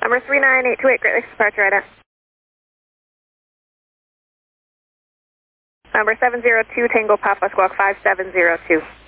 Number 39828, Great Lakes departure right at. Number 702, Tango Papa Squawk 5702.